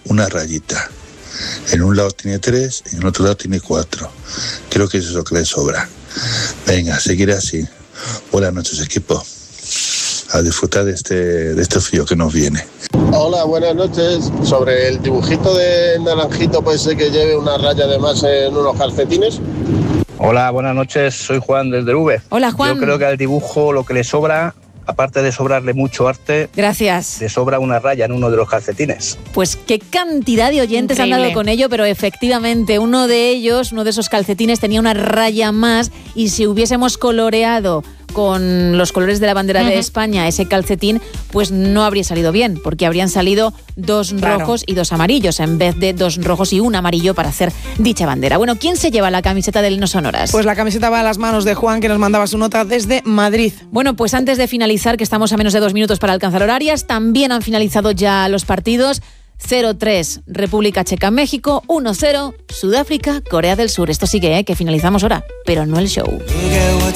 una rayita. En un lado tiene 3 y en otro lado tiene 4. Creo que eso es lo que le sobra. Venga, seguiré así. Buenas noches, equipo. A disfrutar de este frío que nos viene. Hola, buenas noches. Sobre el dibujito de Naranjito, puede ser que lleve una raya de más en unos calcetines. Hola, buenas noches. Soy Juan desde V. Hola, Juan. Yo creo que al dibujo lo que le sobra, aparte de sobrarle mucho arte, gracias, le sobra una raya en uno de los calcetines. Pues qué cantidad de oyentes han dado con ello, pero efectivamente uno de esos calcetines tenía una raya más, y si hubiésemos coloreado con los colores de la bandera de España ese calcetín, pues no habría salido bien, porque habrían salido 2 rojos y 2 amarillos, en vez de 2 rojos y 1 amarillo para hacer dicha bandera. Bueno, ¿quién se lleva la camiseta del No Sonoras? Pues la camiseta va a las manos de Juan, que nos mandaba su nota desde Madrid. Bueno, pues antes de finalizar, que estamos a menos de 2 minutos para alcanzar horarias, también han finalizado ya los partidos. 0-3 República Checa México, 1-0 Sudáfrica Corea del Sur. Esto sigue, que finalizamos ahora, pero no el show.